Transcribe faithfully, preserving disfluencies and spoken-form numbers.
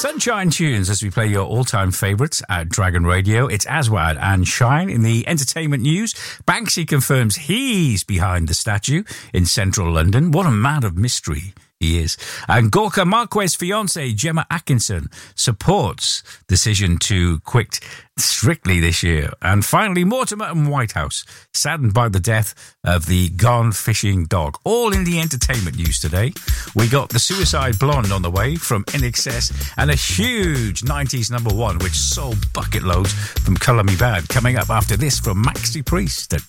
Sunshine Tunes as we play your all-time favourites at Dragon Radio. It's Aswad and Shine. In the entertainment news, Banksy confirms he's behind the statue in central London. What a man of mystery he is. And Gorka Marquez's fiancée, Gemma Atkinson, supports decision to quit Strictly this year. And finally, Mortimer and Whitehouse, saddened by the death of the gone fishing dog. All in the entertainment news today. We got the Suicide Blonde on the way from I N X S and a huge nineties number one which sold bucket loads from Colour Me Bad. Coming up after this from Maxi Priest at